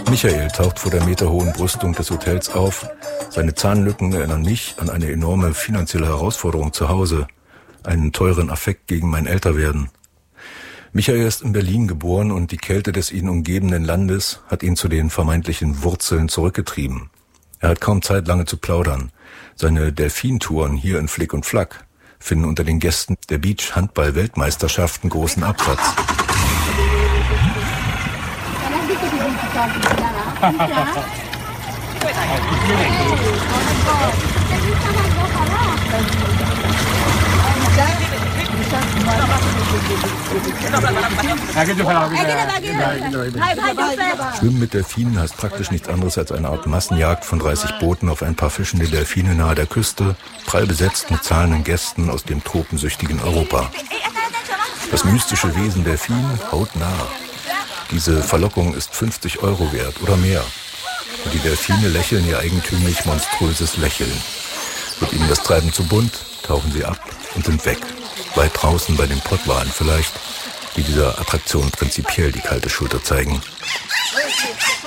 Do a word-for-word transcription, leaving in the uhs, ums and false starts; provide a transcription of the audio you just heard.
Michael taucht vor der meterhohen Brüstung des Hotels auf. Seine Zahnlücken erinnern mich an eine enorme finanzielle Herausforderung zu Hause, einen teuren Affekt gegen mein Älterwerden. Michael ist in Berlin geboren und die Kälte des ihn umgebenden Landes hat ihn zu den vermeintlichen Wurzeln zurückgetrieben. Er hat kaum Zeit, lange zu plaudern. Seine Delfintouren hier in Flick und Flack finden unter den Gästen der Beach-Handball-Weltmeisterschaften großen Absatz. Schwimmen mit Delfinen heißt praktisch nichts anderes als eine Art Massenjagd von dreißig Booten auf ein paar fischende Delfine nahe der Küste, prall besetzt mit zahlenden Gästen aus dem tropensüchtigen Europa. Das mystische Wesen Delfin hautnah. Diese Verlockung ist fünfzig Euro wert oder mehr. Und die Delfine lächeln ihr eigentümlich monströses Lächeln. Wird ihnen das Treiben zu bunt, tauchen sie ab und sind weg. Weit draußen bei den Pottwalen vielleicht, die dieser Attraktion prinzipiell die kalte Schulter zeigen.